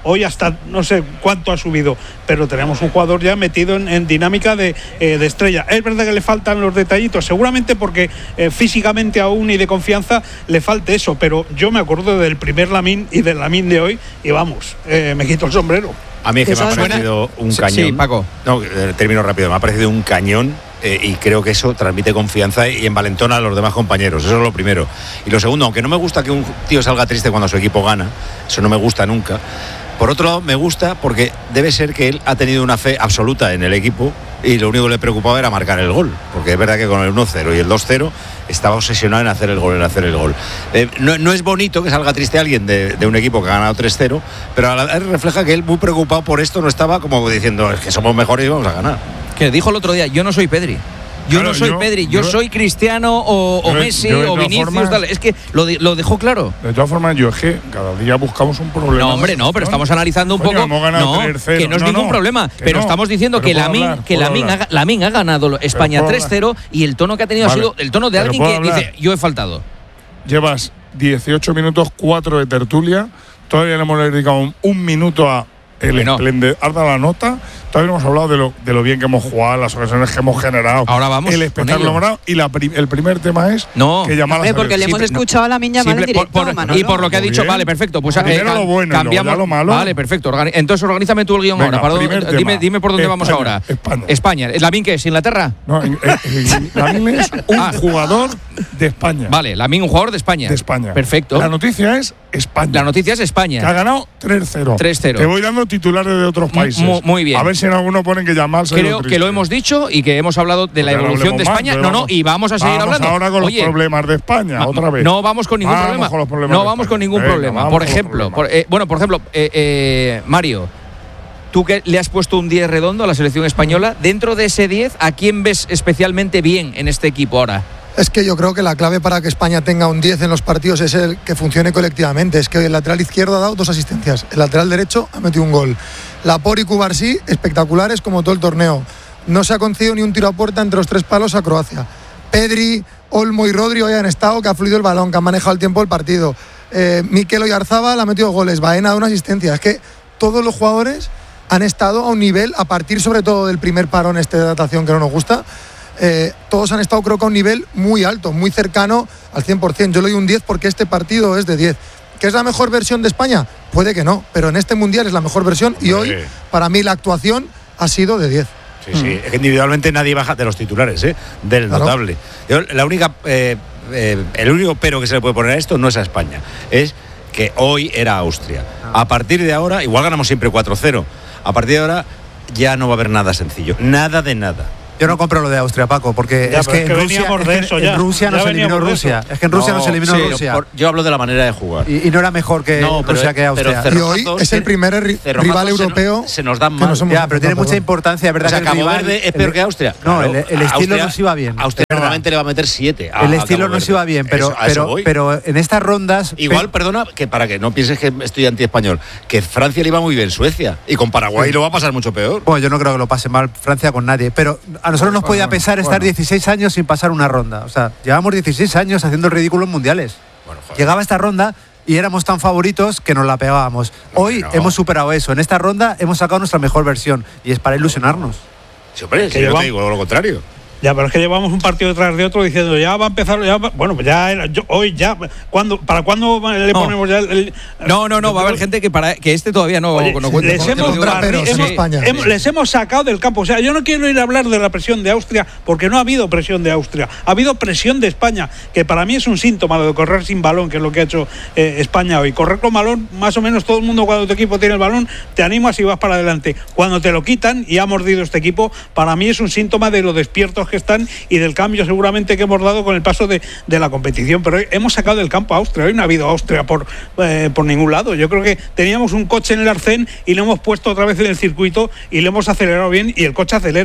[SPEAKER 8] hoy hasta no sé cuánto ha subido, pero tenemos un jugador ya metido en, en dinámica de, eh, de estrella. Es verdad que le faltan los detallitos, seguramente porque eh, físicamente aún y de confianza le falte eso, pero yo me acuerdo del primer Lamine y del Lamine de hoy y vamos, eh, me quito el sombrero.
[SPEAKER 16] A mí es que me ha parecido un
[SPEAKER 1] sí,
[SPEAKER 16] cañón.
[SPEAKER 1] Sí, Paco.
[SPEAKER 16] No, termino rápido. Me ha parecido un cañón eh, y creo que eso transmite confianza y envalentona a los demás compañeros. Eso es lo primero. Y lo segundo, aunque no me gusta que un tío salga triste cuando su equipo gana, eso no me gusta nunca. Por otro lado, me gusta porque debe ser que él ha tenido una fe absoluta en el equipo y lo único que le preocupaba era marcar el gol. Porque es verdad que con el uno cero y el dos cero estaba obsesionado en hacer el gol, en hacer el gol. Eh, no, no es bonito que salga triste alguien de, de un equipo que ha ganado tres cero, pero a la vez refleja que él, muy preocupado por esto, no estaba como diciendo, es que somos mejores y vamos a ganar.
[SPEAKER 1] Que dijo el otro día, yo no soy Pedri. Yo
[SPEAKER 17] Claro,
[SPEAKER 1] no soy
[SPEAKER 17] yo-
[SPEAKER 1] Pedri, yo,
[SPEAKER 17] yo-
[SPEAKER 1] soy Cristiano o, o
[SPEAKER 17] yo-
[SPEAKER 1] Messi
[SPEAKER 17] yo de
[SPEAKER 1] o
[SPEAKER 17] todas
[SPEAKER 1] Vinicius.
[SPEAKER 17] formas-
[SPEAKER 1] Tal. Es que lo, de- lo dejó claro.
[SPEAKER 17] De todas formas, yo es que cada día buscamos un problema.
[SPEAKER 1] No, hombre, no, pero estamos analizando un
[SPEAKER 17] Coño,
[SPEAKER 1] poco.
[SPEAKER 17] hemos ganado
[SPEAKER 1] No,
[SPEAKER 17] tres cero.
[SPEAKER 1] que no es
[SPEAKER 17] No,
[SPEAKER 1] ningún
[SPEAKER 17] no,
[SPEAKER 1] problema.
[SPEAKER 17] que
[SPEAKER 1] Pero
[SPEAKER 17] no.
[SPEAKER 1] estamos diciendo
[SPEAKER 17] Pero
[SPEAKER 1] que
[SPEAKER 17] puedo
[SPEAKER 1] Lamine
[SPEAKER 17] hablar,
[SPEAKER 1] que
[SPEAKER 17] puedo
[SPEAKER 1] Lamine
[SPEAKER 17] hablar.
[SPEAKER 1] ha, Lamine ha ganado España
[SPEAKER 17] puedo
[SPEAKER 1] tres cero y el tono que ha tenido
[SPEAKER 17] Vale.
[SPEAKER 1] ha sido el tono de
[SPEAKER 17] Pero
[SPEAKER 1] alguien
[SPEAKER 17] puedo
[SPEAKER 1] que
[SPEAKER 17] hablar.
[SPEAKER 1] dice, yo he faltado.
[SPEAKER 17] Llevas dieciocho minutos, cuatro de tertulia. Todavía le hemos dedicado un, un minuto a el
[SPEAKER 1] Bueno.
[SPEAKER 17] esplendor. Has dado la nota. Todavía no hemos hablado de lo, de lo bien que hemos jugado, las ocasiones que hemos generado.
[SPEAKER 1] Ahora vamos
[SPEAKER 17] El
[SPEAKER 1] con
[SPEAKER 17] espectáculo
[SPEAKER 1] ello.
[SPEAKER 17] ganado. Y la pri- el primer tema es
[SPEAKER 1] No.
[SPEAKER 17] que llamar a la
[SPEAKER 18] Hombre, porque le
[SPEAKER 17] selección.
[SPEAKER 18] hemos escuchado a la Miña mal en
[SPEAKER 1] Simple- por-
[SPEAKER 18] directo,
[SPEAKER 1] por-
[SPEAKER 18] Manolo.
[SPEAKER 1] y por lo que ha
[SPEAKER 17] Muy
[SPEAKER 1] dicho,
[SPEAKER 17] bien.
[SPEAKER 1] vale, perfecto. Pues
[SPEAKER 17] Primero
[SPEAKER 1] eh,
[SPEAKER 17] lo bueno y luego
[SPEAKER 1] cambiamos.
[SPEAKER 17] ya lo malo.
[SPEAKER 1] Vale, perfecto. Organi- Entonces, organízame tú el guión
[SPEAKER 17] Venga,
[SPEAKER 1] ahora. ¿Para dónde-
[SPEAKER 17] primer
[SPEAKER 1] dime,
[SPEAKER 17] tema.
[SPEAKER 1] dime por dónde vamos
[SPEAKER 17] España,
[SPEAKER 1] ahora.
[SPEAKER 17] España.
[SPEAKER 1] España. ¿Lamine qué es? ¿Inglaterra?
[SPEAKER 17] No, en- en- en- Lamine es un
[SPEAKER 1] Ah.
[SPEAKER 17] jugador de España.
[SPEAKER 1] Vale, Lamine, un jugador de España.
[SPEAKER 17] De España.
[SPEAKER 1] Perfecto.
[SPEAKER 17] La noticia es España.
[SPEAKER 1] La noticia es
[SPEAKER 17] Que ha
[SPEAKER 1] España.
[SPEAKER 17] ganado tres cero.
[SPEAKER 1] tres cero.
[SPEAKER 17] Te voy dando titulares de otros países.
[SPEAKER 1] Mu- muy bien.
[SPEAKER 17] A ver si en alguno ponen que llamarse.
[SPEAKER 1] Creo que lo hemos dicho y que hemos hablado de la
[SPEAKER 17] Pues ya no
[SPEAKER 1] evolución de
[SPEAKER 17] hablemos más,
[SPEAKER 1] España.
[SPEAKER 17] pero
[SPEAKER 1] No, no,
[SPEAKER 17] vamos-
[SPEAKER 1] y vamos a seguir
[SPEAKER 17] vamos
[SPEAKER 1] hablando.
[SPEAKER 17] ahora con
[SPEAKER 1] Oye,
[SPEAKER 17] los problemas de España,
[SPEAKER 1] ma-
[SPEAKER 17] otra vez.
[SPEAKER 1] No vamos con ningún
[SPEAKER 17] Vamos
[SPEAKER 1] problema.
[SPEAKER 17] con los problemas
[SPEAKER 1] no
[SPEAKER 17] de
[SPEAKER 1] vamos
[SPEAKER 17] España.
[SPEAKER 1] con ningún
[SPEAKER 17] Venga,
[SPEAKER 1] problema.
[SPEAKER 17] vamos
[SPEAKER 1] Por
[SPEAKER 17] con los
[SPEAKER 1] ejemplo,
[SPEAKER 17] problemas.
[SPEAKER 1] por- eh, bueno, por ejemplo, eh, eh, Mario, tú que le has puesto un diez redondo a la selección española, dentro de ese diez, ¿a quién ves especialmente bien en este equipo ahora?
[SPEAKER 7] Es que yo creo que la clave para que España tenga un diez en los partidos es el que funcione colectivamente. Es que el lateral izquierdo ha dado dos asistencias, el lateral derecho ha metido un gol. Laporte y Cubarsí, espectaculares como todo el torneo. No se ha concedido ni un tiro a puerta entre los tres palos a Croacia. Pedri, Olmo y Rodri hoy han estado, que ha fluido el balón, que han manejado el tiempo del partido. Eh, Mikel Oyarzabal ha metido goles, Baena ha dado una asistencia. Es que todos los jugadores han estado a un nivel, a partir sobre todo del primer parón este de adaptación que no nos gusta, eh, todos han estado creo que a un nivel muy alto, muy cercano al cien por ciento. Yo le doy un diez porque este partido es de diez. ¿Que es la mejor versión de España? Puede que no, pero en este Mundial es la mejor versión y hoy,
[SPEAKER 16] Hombre.
[SPEAKER 7] para mí, la actuación ha sido de diez.
[SPEAKER 16] Sí, sí. Es que individualmente nadie baja de los titulares, ¿eh? Del
[SPEAKER 7] Claro.
[SPEAKER 16] notable. Yo, la única, eh, eh, el único pero que se le puede poner a esto no es a España, es que hoy era Austria. A partir de ahora, igual ganamos siempre cuatro cero, a partir de ahora ya no va a haber nada sencillo, nada de nada.
[SPEAKER 19] Yo no compro lo de Austria, Paco, porque
[SPEAKER 16] Ya,
[SPEAKER 19] es
[SPEAKER 16] pero
[SPEAKER 19] que,
[SPEAKER 16] es que
[SPEAKER 19] en Rusia,
[SPEAKER 16] veníamos
[SPEAKER 19] es
[SPEAKER 16] de
[SPEAKER 19] que
[SPEAKER 16] eso
[SPEAKER 19] en
[SPEAKER 16] ya.
[SPEAKER 19] Rusia
[SPEAKER 16] Ya
[SPEAKER 19] nos eliminó
[SPEAKER 16] veníamos de
[SPEAKER 19] Rusia.
[SPEAKER 16] eso.
[SPEAKER 19] Es que en Rusia
[SPEAKER 16] No,
[SPEAKER 19] nos eliminó
[SPEAKER 16] sí,
[SPEAKER 19] Rusia.
[SPEAKER 16] por- yo hablo de la manera de jugar.
[SPEAKER 19] Y, y no era mejor que
[SPEAKER 16] No, pero-
[SPEAKER 19] Rusia que Austria.
[SPEAKER 16] pero
[SPEAKER 7] Y hoy es el primer ri-
[SPEAKER 16] cerrojazos
[SPEAKER 7] rival
[SPEAKER 16] se nos-
[SPEAKER 7] europeo
[SPEAKER 16] se nos dan
[SPEAKER 7] que
[SPEAKER 16] mal.
[SPEAKER 7] nos hemos
[SPEAKER 19] Ya, pero tiene
[SPEAKER 7] enfrentado,
[SPEAKER 19] mucha importancia, es verdad
[SPEAKER 16] O sea,
[SPEAKER 19] que el
[SPEAKER 16] Cabo
[SPEAKER 19] rival-
[SPEAKER 16] Verde es peor
[SPEAKER 19] el-
[SPEAKER 16] que Austria.
[SPEAKER 19] No,
[SPEAKER 16] Claro,
[SPEAKER 19] el, el estilo
[SPEAKER 16] Austria-
[SPEAKER 19] nos iba bien.
[SPEAKER 16] Austria
[SPEAKER 19] es verdad.
[SPEAKER 16] normalmente le va a meter siete.
[SPEAKER 19] El estilo nos iba bien, pero, pero, pero en estas rondas.
[SPEAKER 16] Igual, perdona, que para que no pienses que estoy anti-español, que Francia le iba muy bien Suecia y con Paraguay lo va a pasar mucho peor.
[SPEAKER 19] Bueno, yo no creo que lo pase mal Francia con nadie, pero a nosotros nos podía pesar estar dieciséis años sin pasar una ronda. O sea, llevamos dieciséis años haciendo el ridículo en mundiales. Llegaba esta ronda y éramos tan favoritos que nos la pegábamos. Hoy
[SPEAKER 16] no.
[SPEAKER 19] hemos superado eso. En esta ronda hemos sacado nuestra mejor versión y es para ilusionarnos.
[SPEAKER 16] Sí, hombre,
[SPEAKER 8] Que
[SPEAKER 16] si yo
[SPEAKER 8] llevamos-
[SPEAKER 16] te digo lo contrario.
[SPEAKER 8] Ya, pero es que llevamos un partido detrás de otro diciendo ya va a empezar, ya va- bueno, pues ya era, yo, hoy ya, ¿cuándo, ¿para cuándo le
[SPEAKER 1] No.
[SPEAKER 8] ponemos ya el, el-
[SPEAKER 1] No, no, no, va a haber gente que para que este todavía no,
[SPEAKER 8] Oye,
[SPEAKER 1] no cuenta.
[SPEAKER 8] les,
[SPEAKER 1] Te lo
[SPEAKER 8] hemos
[SPEAKER 1] digo.
[SPEAKER 8] barri- hemos- hemos- les hemos sacado del campo. O sea, yo no quiero ir a hablar de la presión de Austria porque no ha habido presión de Austria. Ha habido presión de España, que para mí es un síntoma lo de correr sin balón, que es lo que ha hecho eh, España hoy. Correr con balón, más o menos todo el mundo cuando tu equipo tiene el balón, te animas y vas para adelante. Cuando te lo quitan y ha mordido este equipo, para mí es un síntoma de lo despiertos que están y del cambio seguramente que hemos dado con el paso de, de la competición. Pero hoy hemos sacado del campo a Austria. Hoy no ha habido Austria por, eh, por ningún lado. Yo creo que teníamos un coche en el arcén y lo hemos puesto otra vez en el circuito y lo hemos acelerado bien y el coche acelera.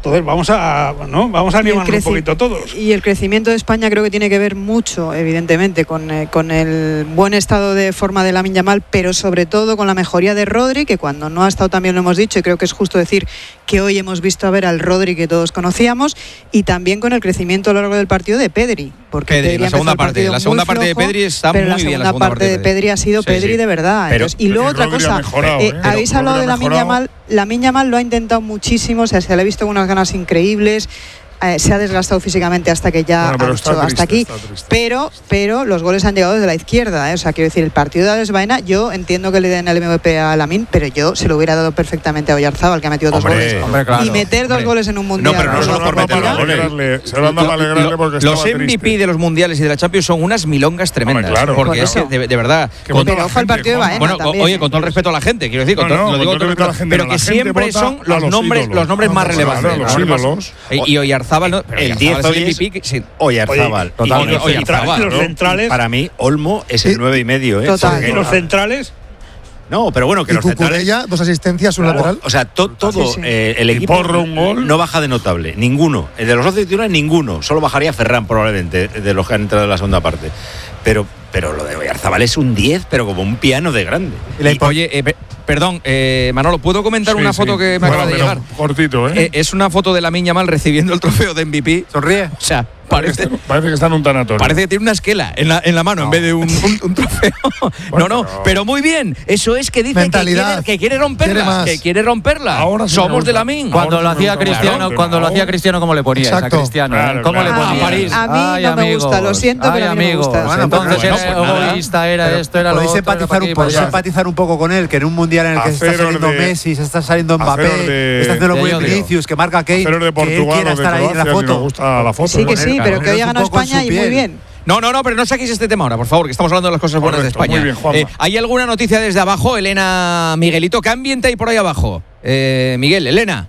[SPEAKER 8] Entonces vamos a, ¿no? vamos a animarnos un poquito todos.
[SPEAKER 18] Y el crecimiento de España creo que tiene que ver mucho, evidentemente, con, eh, con el buen estado de forma de Lamine Yamal, pero sobre todo con la mejoría de Rodri, que cuando no ha estado también lo hemos dicho, y creo que es justo decir que hoy hemos visto a ver al Rodri que todos conocíamos, y también con el crecimiento a lo largo del partido de Pedri. Porque
[SPEAKER 1] Pedri,
[SPEAKER 18] Pedri
[SPEAKER 1] la segunda parte, la segunda parte
[SPEAKER 18] flojo,
[SPEAKER 1] de Pedri está
[SPEAKER 18] pero
[SPEAKER 1] muy
[SPEAKER 18] la
[SPEAKER 1] bien.
[SPEAKER 18] segunda parte de Pedri ha sido
[SPEAKER 1] sí,
[SPEAKER 18] Pedri
[SPEAKER 1] sí.
[SPEAKER 18] de verdad.
[SPEAKER 1] Pero,
[SPEAKER 18] Entonces, y luego otra
[SPEAKER 17] Rodri
[SPEAKER 18] cosa,
[SPEAKER 17] ha mejorado,
[SPEAKER 18] eh,
[SPEAKER 17] ¿eh?
[SPEAKER 18] habéis
[SPEAKER 17] Pero
[SPEAKER 18] hablado de
[SPEAKER 17] Rodri ha
[SPEAKER 18] Lamine Yamal. Lamine Yamal lo ha intentado muchísimo, o sea, se le ha visto con unas ganas increíbles. Eh, se ha desgastado físicamente hasta que ya
[SPEAKER 17] bueno,
[SPEAKER 18] ha dicho
[SPEAKER 17] triste,
[SPEAKER 18] hasta aquí,
[SPEAKER 17] triste.
[SPEAKER 18] pero pero los goles han llegado desde la izquierda, ¿eh? O sea, quiero decir, el partido de Alex Baena, yo entiendo que le den el M V P a Lamine, pero yo se lo hubiera dado perfectamente a Oyarzábal, que ha metido
[SPEAKER 16] Hombre,
[SPEAKER 18] dos goles.
[SPEAKER 16] hombre, claro,
[SPEAKER 18] y meter
[SPEAKER 16] hombre.
[SPEAKER 18] dos goles en un mundial.
[SPEAKER 16] No, pero no solo por meter
[SPEAKER 17] para
[SPEAKER 16] los goles.
[SPEAKER 17] alegrarle, se lo han dado para alegrarle porque
[SPEAKER 1] Los
[SPEAKER 17] estaba
[SPEAKER 1] M V P
[SPEAKER 17] triste.
[SPEAKER 1] de los mundiales y de la Champions son unas milongas tremendas.
[SPEAKER 17] Hombre, claro.
[SPEAKER 1] porque
[SPEAKER 17] Por
[SPEAKER 1] es que,
[SPEAKER 17] eso.
[SPEAKER 1] de, de verdad.
[SPEAKER 17] Que
[SPEAKER 1] con-
[SPEAKER 17] vota la
[SPEAKER 18] Ojo al partido de Baena
[SPEAKER 1] bueno,
[SPEAKER 18] también,
[SPEAKER 1] oye,
[SPEAKER 18] ¿eh?
[SPEAKER 1] con todo el respeto a la gente, quiero decir, con
[SPEAKER 17] No,
[SPEAKER 1] todo-
[SPEAKER 17] no,
[SPEAKER 1] lo digo
[SPEAKER 17] con
[SPEAKER 1] con
[SPEAKER 17] todo
[SPEAKER 1] todo
[SPEAKER 17] el
[SPEAKER 1] el
[SPEAKER 17] respeto a la
[SPEAKER 1] respeto,
[SPEAKER 17] gente,
[SPEAKER 1] pero
[SPEAKER 17] la
[SPEAKER 1] que
[SPEAKER 17] gente
[SPEAKER 1] siempre
[SPEAKER 17] vota
[SPEAKER 1] son
[SPEAKER 17] a
[SPEAKER 1] los
[SPEAKER 17] los
[SPEAKER 1] nombres,
[SPEAKER 17] ídolos.
[SPEAKER 1] los nombres más
[SPEAKER 17] Claro,
[SPEAKER 1] relevantes.
[SPEAKER 17] los
[SPEAKER 1] Los nombres más-
[SPEAKER 17] ídolos.
[SPEAKER 1] Y y Oyarzábal, ¿no?
[SPEAKER 16] El
[SPEAKER 1] Oyarzábal
[SPEAKER 16] diez
[SPEAKER 1] es
[SPEAKER 16] hoy
[SPEAKER 1] el
[SPEAKER 16] es
[SPEAKER 1] M V P, sí.
[SPEAKER 16] Oyarzábal.
[SPEAKER 1] Oye,
[SPEAKER 16] Y-
[SPEAKER 1] y-
[SPEAKER 16] y los
[SPEAKER 1] Oyarzábal,
[SPEAKER 16] centrales,
[SPEAKER 1] ¿no?
[SPEAKER 16] los centrales, para mí, Olmo es el nueve y medio, ¿eh?
[SPEAKER 18] Total.
[SPEAKER 16] Porque-
[SPEAKER 8] Y los centrales.
[SPEAKER 16] No, pero bueno, que
[SPEAKER 7] Y
[SPEAKER 16] los centrales.
[SPEAKER 7] Cucurella, dos asistencias, un lateral.
[SPEAKER 16] O sea, to- todo
[SPEAKER 18] Sí, sí.
[SPEAKER 16] eh, el
[SPEAKER 17] Y
[SPEAKER 16] equipo
[SPEAKER 17] Porro, un gol.
[SPEAKER 16] no baja de notable, ninguno. El de los once titulares, ninguno. Solo bajaría Ferran, probablemente, de los que han entrado en la segunda parte. Pero, pero lo de Oyarzábal es un diez, pero como un piano de grande.
[SPEAKER 1] Y, oye, eh, pe- perdón, eh, Manolo, ¿puedo comentar
[SPEAKER 17] Sí,
[SPEAKER 1] una
[SPEAKER 17] sí.
[SPEAKER 1] foto que me
[SPEAKER 17] Bueno,
[SPEAKER 1] acaba de
[SPEAKER 17] pero
[SPEAKER 1] llegar?
[SPEAKER 17] cortito, ¿eh?
[SPEAKER 1] Eh, es una foto de Lamine Yamal recibiendo el trofeo de M V P.
[SPEAKER 19] ¿Sonríe?
[SPEAKER 1] O sea, parece,
[SPEAKER 17] Parece que está en un tanatorio.
[SPEAKER 1] parece que tiene una esquela en la, en la mano en vez de un, un- un trofeo.
[SPEAKER 17] Bueno,
[SPEAKER 1] no, no,
[SPEAKER 17] pero-
[SPEAKER 1] pero muy bien. Eso es que dice que
[SPEAKER 7] Mentalidad.
[SPEAKER 1] quiere, que quiere romperla.
[SPEAKER 7] Quiere más.
[SPEAKER 1] Que quiere romperla.
[SPEAKER 17] Ahora sí me
[SPEAKER 1] Somos
[SPEAKER 17] gusta.
[SPEAKER 1] de Lamine.
[SPEAKER 15] Cuando
[SPEAKER 17] Ahora
[SPEAKER 15] lo
[SPEAKER 17] sí me
[SPEAKER 15] hacía
[SPEAKER 17] gusta.
[SPEAKER 15] Cristiano,
[SPEAKER 17] Claro,
[SPEAKER 15] cuando lo
[SPEAKER 17] pero-
[SPEAKER 15] hacía Cristiano, ¿cómo le ponías
[SPEAKER 7] Exacto.
[SPEAKER 15] a Cristiano?
[SPEAKER 17] Claro,
[SPEAKER 15] ¿Cómo
[SPEAKER 17] claro.
[SPEAKER 15] le
[SPEAKER 18] A mí-
[SPEAKER 15] ponías?
[SPEAKER 18] a mí
[SPEAKER 15] Ay,
[SPEAKER 18] no me gusta, lo siento,
[SPEAKER 15] Ay,
[SPEAKER 18] pero a mí no me
[SPEAKER 15] amigos.
[SPEAKER 18] gusta.
[SPEAKER 15] Bueno, entonces
[SPEAKER 1] Bueno,
[SPEAKER 15] era
[SPEAKER 1] pues nada.
[SPEAKER 15] egoísta, era
[SPEAKER 19] Pero
[SPEAKER 15] esto, era lo
[SPEAKER 19] podéis
[SPEAKER 15] otro.
[SPEAKER 19] empatizar,
[SPEAKER 15] era
[SPEAKER 19] un,
[SPEAKER 15] pa'
[SPEAKER 19] podéis
[SPEAKER 15] aquí, pa' allá.
[SPEAKER 19] empatizar un poco con él, que en un mundial en el que se está
[SPEAKER 17] Haceros
[SPEAKER 19] saliendo
[SPEAKER 17] de-
[SPEAKER 19] Messi, se está saliendo Mbappé,
[SPEAKER 17] haceros de-
[SPEAKER 19] está haciendo
[SPEAKER 15] de
[SPEAKER 19] muy bien
[SPEAKER 15] odio.
[SPEAKER 19] Vinicius, que marca Kane,
[SPEAKER 17] Pero de
[SPEAKER 19] que él
[SPEAKER 17] Portugal
[SPEAKER 19] quiera
[SPEAKER 17] o de
[SPEAKER 19] estar ahí en la
[SPEAKER 17] Croacia, si nos
[SPEAKER 19] foto.
[SPEAKER 17] gusta la foto.
[SPEAKER 18] Sí que
[SPEAKER 17] ¿no?
[SPEAKER 18] sí, pero que hoy ha
[SPEAKER 19] Poneros un
[SPEAKER 18] ganado
[SPEAKER 19] poco en
[SPEAKER 18] España
[SPEAKER 19] su
[SPEAKER 18] y muy
[SPEAKER 19] piel.
[SPEAKER 18] bien.
[SPEAKER 1] No, no, no, pero no saquéis este tema ahora, por favor, que estamos hablando de las cosas buenas
[SPEAKER 17] Correcto,
[SPEAKER 1] de España.
[SPEAKER 17] muy bien, Juanma.
[SPEAKER 1] Eh, ¿Hay alguna noticia desde abajo, Elena, Miguelito? ¿Qué ambiente hay por ahí abajo? Eh, Miguel, Elena.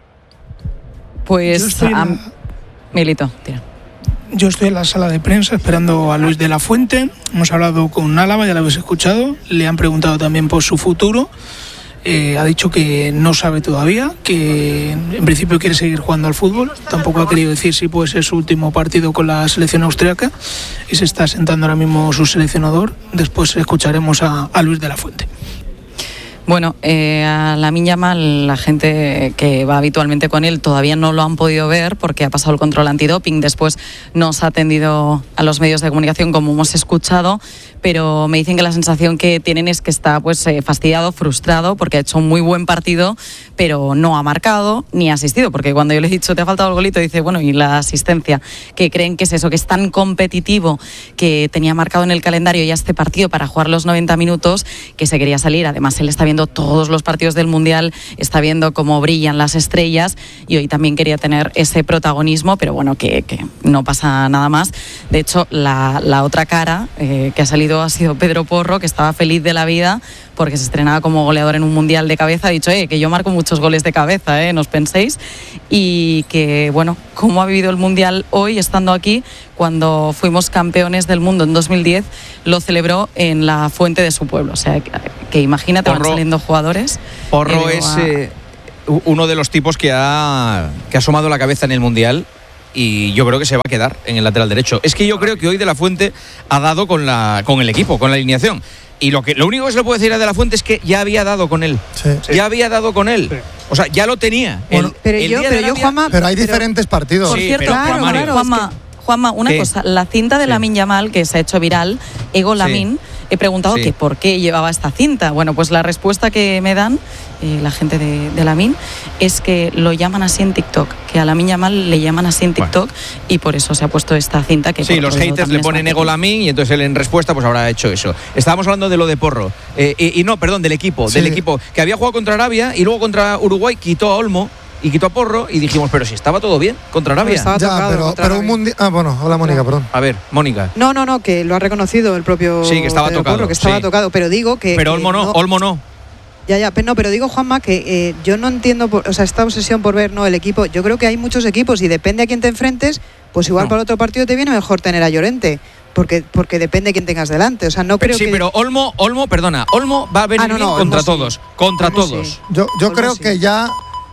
[SPEAKER 5] Pues.
[SPEAKER 2] Yo estoy en
[SPEAKER 5] am-
[SPEAKER 2] la-
[SPEAKER 5] Milito, tira.
[SPEAKER 2] Yo estoy en la sala de prensa esperando a Luis de la Fuente. Hemos hablado con Álava, ya lo habéis escuchado. Le han preguntado también por su futuro. Eh, ha dicho que no sabe todavía, que en principio quiere seguir jugando al fútbol. Tampoco ha querido decir si puede ser su último partido con la selección austriaca. Y se está sentando ahora mismo su seleccionador. Después escucharemos a, a Luis de la Fuente.
[SPEAKER 5] Bueno, eh, a Lamine Yamal, la gente que va habitualmente con él todavía no lo han podido ver porque ha pasado el control antidoping. Después nos ha atendido a los medios de comunicación, como hemos escuchado, pero me dicen que la sensación que tienen es que está pues eh, fastidiado, frustrado, porque ha hecho un muy buen partido, pero no ha marcado ni ha asistido. Porque cuando yo le he dicho, te ha faltado el golito, dice, bueno, y la asistencia, que creen que es eso, que es tan competitivo, que tenía marcado en el calendario ya este partido para jugar los noventa minutos, que se quería salir. Además, él está viendo todos los partidos del Mundial, está viendo cómo brillan las estrellas y hoy también quería tener ese protagonismo, pero bueno, que, que no pasa nada más. De hecho, la, la otra cara eh, que ha salido ha sido Pedro Porro, que estaba feliz de la vida porque se estrenaba como goleador en un Mundial de cabeza. Ha dicho, eh, que yo marco muchos goles de cabeza, eh, no os penséis. Y que, bueno, cómo ha vivido el Mundial hoy estando aquí, cuando fuimos campeones del mundo en dos mil diez, lo celebró en la fuente de su pueblo. O sea, que, que imagínate, van
[SPEAKER 1] Porro-
[SPEAKER 5] saliendo jugadores.
[SPEAKER 1] Porro
[SPEAKER 5] Eh,
[SPEAKER 1] es
[SPEAKER 5] a-
[SPEAKER 1] eh, u- uno de los tipos que ha, que ha asomado la cabeza en el Mundial y yo creo que se va a quedar en el lateral derecho. Es que yo creo que hoy De La Fuente ha dado con, la, con el equipo, con la alineación. Y lo, que, lo único que se le puede decir a De La Fuente es que ya había dado con él.
[SPEAKER 7] Sí.
[SPEAKER 1] Ya había dado con él. O sea, ya lo tenía.
[SPEAKER 7] Bueno,
[SPEAKER 1] El-
[SPEAKER 18] Pero
[SPEAKER 1] el
[SPEAKER 18] yo,
[SPEAKER 1] día de
[SPEAKER 18] pero yo,
[SPEAKER 1] Arabia-
[SPEAKER 18] Juanma.
[SPEAKER 7] Pero hay
[SPEAKER 18] pero-
[SPEAKER 7] diferentes partidos.
[SPEAKER 5] Por
[SPEAKER 1] Sí,
[SPEAKER 5] cierto,
[SPEAKER 1] pero,
[SPEAKER 5] claro,
[SPEAKER 1] Juan Mario,
[SPEAKER 5] claro, Juanma, Juanma, una
[SPEAKER 1] ¿Qué?
[SPEAKER 5] cosa, la cinta de
[SPEAKER 1] Sí.
[SPEAKER 5] Lamine Yamal que se ha hecho viral, Ego Lamine, he preguntado
[SPEAKER 1] Sí.
[SPEAKER 5] que por qué llevaba esta cinta. Bueno, pues la respuesta que me dan eh, la gente de, de Lamine es que lo llaman así en TikTok, que a Lamine Yamal le llaman así en TikTok y por eso se ha puesto esta cinta que
[SPEAKER 1] Sí,
[SPEAKER 5] por
[SPEAKER 1] los
[SPEAKER 5] otro lado
[SPEAKER 1] haters
[SPEAKER 5] también
[SPEAKER 1] le
[SPEAKER 5] es
[SPEAKER 1] ponen
[SPEAKER 5] marketing.
[SPEAKER 1] Ego Lamine y entonces él en respuesta pues habrá hecho eso. Estábamos hablando de lo de Porro. Eh, y, y no, perdón, del equipo.
[SPEAKER 7] Sí.
[SPEAKER 1] Del equipo que había jugado contra Arabia y luego contra Uruguay quitó a Olmo y quitó a Porro y dijimos, pero si estaba todo bien contra Arabia.
[SPEAKER 18] Estaba
[SPEAKER 7] Ya,
[SPEAKER 18] tocado
[SPEAKER 7] pero,
[SPEAKER 18] contra
[SPEAKER 7] pero un
[SPEAKER 18] Arabia.
[SPEAKER 7] mundial. Ah, bueno, hola Mónica, perdón.
[SPEAKER 1] A ver, Mónica.
[SPEAKER 18] No, no, no, que lo ha reconocido el propio.
[SPEAKER 1] Sí, que estaba
[SPEAKER 18] Pedro
[SPEAKER 1] tocado,
[SPEAKER 18] Porro, que estaba
[SPEAKER 1] sí.
[SPEAKER 18] tocado, pero digo que.
[SPEAKER 1] Pero
[SPEAKER 18] que
[SPEAKER 1] Olmo no, Olmo no.
[SPEAKER 18] Ya, ya, pero no, pero digo, Juanma, que eh, yo no entiendo, por- o sea, esta obsesión por ver, ¿no?, el equipo. Yo creo que hay muchos equipos y depende a quién te enfrentes, pues igual
[SPEAKER 1] No.
[SPEAKER 18] para otro partido te viene mejor tener a Llorente, porque, porque depende de quién tengas delante. O sea, no
[SPEAKER 1] Pero,
[SPEAKER 18] creo
[SPEAKER 1] sí,
[SPEAKER 18] que.
[SPEAKER 1] pero Olmo, Olmo, perdona, Olmo va a venir
[SPEAKER 18] Ah, no, no,
[SPEAKER 1] bien
[SPEAKER 18] Olmo
[SPEAKER 1] contra
[SPEAKER 18] sí.
[SPEAKER 1] todos. Contra
[SPEAKER 18] Olmo
[SPEAKER 1] todos.
[SPEAKER 18] sí.
[SPEAKER 7] Yo, yo
[SPEAKER 18] Olmo
[SPEAKER 7] creo
[SPEAKER 18] sí.
[SPEAKER 7] que ya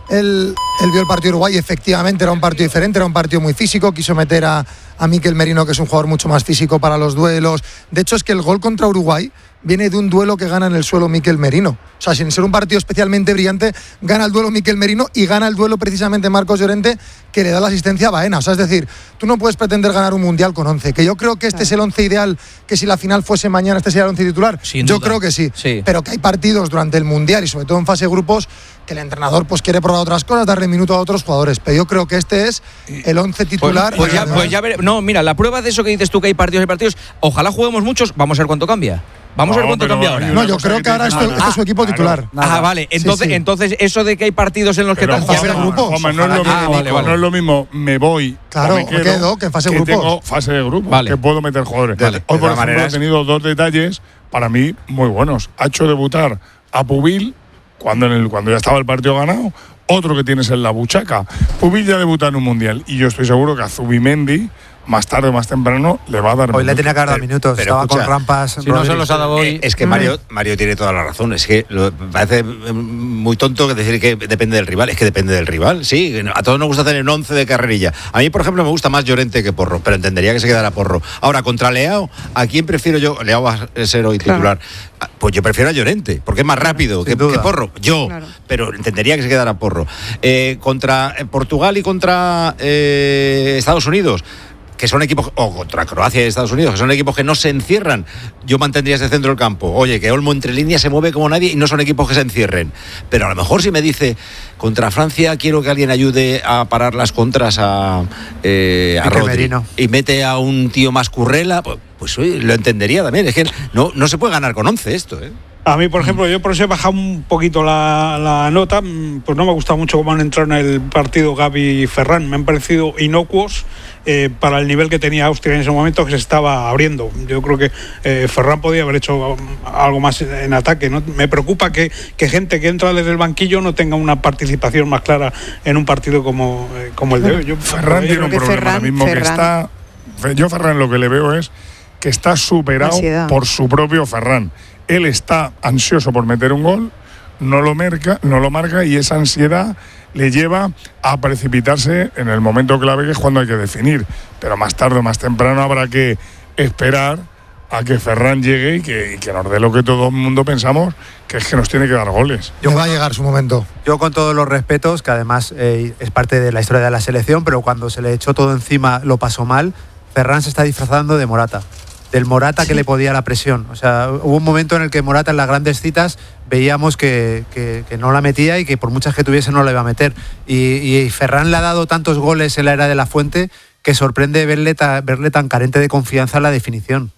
[SPEAKER 7] él, él vio el partido de Uruguay, efectivamente era un partido diferente, era un partido muy físico, quiso meter a, a Mikel Merino, que es un jugador mucho más físico para los duelos. De hecho, es que el gol contra Uruguay viene de un duelo que gana en el suelo Mikel Merino. O sea, sin ser un partido especialmente brillante, gana el duelo Mikel Merino y gana el duelo precisamente Marcos Llorente, que le da la asistencia a Baena. O sea, es decir, tú no puedes pretender ganar un Mundial con once, que yo creo que este claro. es el once ideal, que si la final fuese mañana este sería el once titular.
[SPEAKER 1] Sin
[SPEAKER 7] yo
[SPEAKER 1] duda.
[SPEAKER 7] creo que sí.
[SPEAKER 1] sí,
[SPEAKER 7] pero que hay partidos durante el Mundial y sobre todo en fase de grupos que el entrenador pues quiere probar otras cosas, darle minuto a otros jugadores, pero yo creo que este es el once titular.
[SPEAKER 1] Pues, pues, ya, pues ya ver, no, mira, la prueba de eso que dices tú, que hay partidos y partidos, ojalá juguemos muchos, vamos a ver cuánto cambia. Vamos no, a ver cuánto cambia ahora.
[SPEAKER 7] No, yo creo que, que ahora esto, este es su equipo titular.
[SPEAKER 1] Ah, vale. Entonces, sí, sí. entonces eso de que hay partidos en los
[SPEAKER 17] pero,
[SPEAKER 1] que te
[SPEAKER 17] Juanma, grupos. Juanma, no, es lo mismo, ah, vale, vale. no es lo mismo. Me voy.
[SPEAKER 7] Claro,
[SPEAKER 17] me quedo,
[SPEAKER 7] me quedo que en fase de grupos.
[SPEAKER 17] Tengo fase de grupos.
[SPEAKER 1] Vale.
[SPEAKER 17] Que puedo meter jugadores.
[SPEAKER 1] Vale.
[SPEAKER 17] Hoy, por ejemplo, maneras... he tenido dos detalles para mí muy buenos. Ha hecho debutar a Pubil cuando, en el, cuando ya estaba el partido ganado. Otro que tienes en la buchaca. Pubil ya debuta en un mundial. Y yo estoy seguro que a Zubimendi, más tarde o más temprano, le va a dar
[SPEAKER 19] hoy
[SPEAKER 17] minutos.
[SPEAKER 19] le tenía que dar minutos, pero, estaba escucha, con rampas.
[SPEAKER 15] Si no se los ha dado hoy.
[SPEAKER 16] Eh, es que Mario, Mario tiene toda la razón. Es que lo, parece muy tonto decir que depende del rival. Es que depende del rival, sí. A todos nos gusta tener un once de carrerilla. A mí, por ejemplo, me gusta más Llorente que Porro, pero entendería que se quedara Porro. Ahora, contra Leao, ¿a quién prefiero yo? Leao va a ser hoy titular. Claro. Pues yo prefiero a Llorente, porque es más rápido que, que Porro. Yo, claro. pero entendería que se quedara Porro. Eh, contra Portugal y contra eh, Estados Unidos, que son equipos, o contra Croacia y Estados Unidos, que son equipos que no se encierran, yo mantendría ese centro del campo. Oye, que Olmo entre líneas se mueve como nadie y no son equipos que se encierren. Pero a lo mejor si me dice, contra Francia quiero que alguien ayude a parar las contras a, eh, a Rodri y mete a un tío más currela, pues, pues oye, lo entendería también. Es que no, no se puede ganar con once esto, ¿eh?
[SPEAKER 8] A mí, por ejemplo, yo por eso he bajado un poquito la, la nota, pues no me ha gustado mucho cómo han entrado en el partido Gavi y Ferran, me han parecido inocuos eh, para el nivel que tenía Austria en ese momento, que se estaba abriendo. Yo creo que eh, Ferran podía haber hecho algo más en ataque, ¿no? Me preocupa que, que gente que entra desde el banquillo no tenga una participación más clara en un partido como, eh, como el de hoy. Yo,
[SPEAKER 17] Ferran tiene un problema Ferran, ahora mismo Ferran. que está... Yo Ferran lo que le veo es que está superado Ansiedad. por su propio Ferran. Él está ansioso por meter un gol, no lo marca, no lo marca y esa ansiedad le lleva a precipitarse en el momento clave, que es cuando hay que definir. Pero más tarde o más temprano habrá que esperar a que Ferran llegue y que, y que nos dé lo que todo el mundo pensamos, que es que nos tiene que dar goles.
[SPEAKER 7] Yo va a llegar su momento.
[SPEAKER 19] Yo, con todos los respetos, que además eh, es parte de la historia de la selección, pero cuando se le echó todo encima lo pasó mal, Ferran se está disfrazando de Morata. Del Morata, sí, que le podía la presión. O sea, hubo un momento en el que Morata en las grandes citas veíamos que, que, que no la metía y que por muchas que tuviese no la iba a meter. Y, y Ferran le ha dado tantos goles en la era de la Fuente que sorprende verle, ta, verle tan carente de confianza en la definición.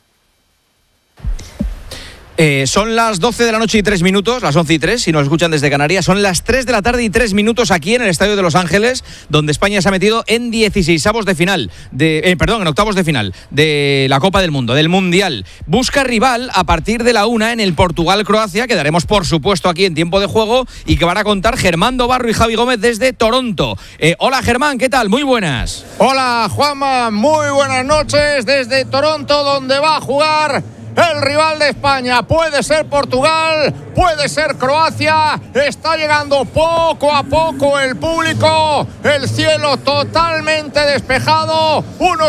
[SPEAKER 1] Eh, son las doce de la noche y tres minutos, las once y tres, si nos escuchan desde Canarias. Son las tres de la tarde y tres minutos aquí en el Estadio de Los Ángeles, donde España se ha metido en dieciseisavos de final, de, eh, perdón, en octavos de final de la Copa del Mundo, del Mundial. Busca rival a partir de la una en el Portugal-Croacia, que daremos por supuesto aquí en tiempo de juego y que van a contar Germán Dobarro y Javi Gómez desde Toronto. Eh, hola Germán, ¿qué tal? Muy buenas.
[SPEAKER 10] Hola Juanma, muy buenas noches desde Toronto, donde va a jugar el rival de España. Puede ser Portugal, puede ser Croacia. Está llegando poco a poco el público. El cielo totalmente despejado. Unos